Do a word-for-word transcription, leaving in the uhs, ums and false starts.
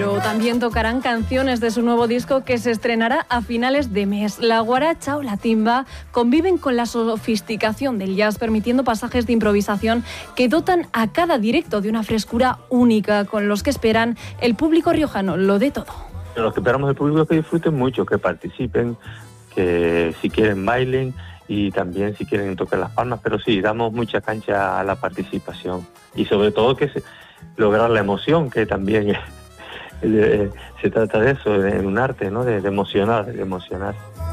Pero también tocarán canciones de su nuevo disco que se estrenará a finales de mes. La guaracha o la timba conviven con la sofisticación del jazz, permitiendo pasajes de improvisación que dotan a cada directo de una frescura única, con los que esperan el público riojano lo de todo. Los que esperamos del público es que disfruten mucho, que participen, que si quieren bailen y también si quieren tocar las palmas, pero sí, damos mucha cancha a la participación y sobre todo que se, lograr la emoción, que también es... Se trata de eso, en un arte, ¿no? De, de emocionar, de emocionar.